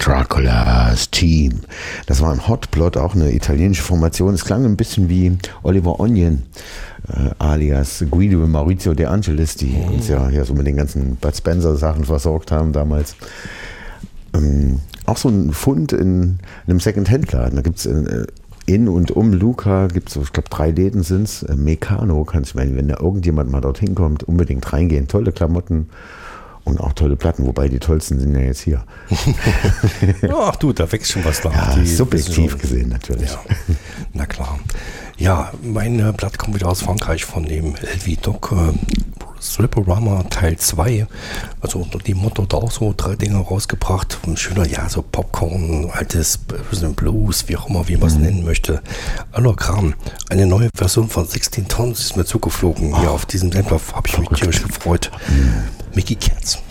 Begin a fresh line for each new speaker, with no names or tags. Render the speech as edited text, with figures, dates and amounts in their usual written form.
Dracula's Team. Das war ein Hotplot, auch eine italienische Formation. Es klang ein bisschen wie Oliver Onion, alias Guido und Maurizio De Angelis, die uns ja so mit den ganzen Bud Spencer Sachen versorgt haben damals. Auch so ein Fund in einem Second-Hand-Laden. Da gibt es in und um Lucca, gibt es so, ich glaube 3 Läden sind es. Meccano, kannst du, wenn da irgendjemand mal dorthin kommt, unbedingt reingehen. Tolle Klamotten und auch tolle Platten, wobei die tollsten sind ja jetzt hier.
Ach du, da wächst schon was nach.
Ja, subjektiv gesehen natürlich.
Ja, na klar. Ja, meine Platte kommt wieder aus Frankreich von dem LV Doc Sliporama Teil 2. Also unter dem Motto da auch so 3 Dinge rausgebracht. Ein schöner, ja, so Popcorn, altes Blues, wie auch immer, wie man es nennen möchte. Aller Kram. Eine neue Version von 16 Tons ist mir zugeflogen. Hier auf diesem Sampler habe ich mich tierisch gefreut. Mickey Katz.